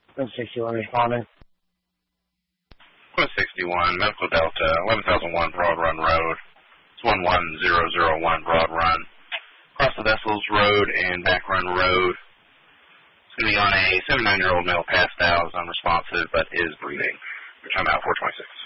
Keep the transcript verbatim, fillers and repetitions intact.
one sixty-one responding. one sixty-one, Medical Delta, eleven thousand one Broad Run Road. It's one one zero zero one Broad Run. Across the Vessels Road and Back Run Road. It's going to be on a seventy-nine-year-old male passed out, is unresponsive, but is breathing. Which I'm out four twenty-six.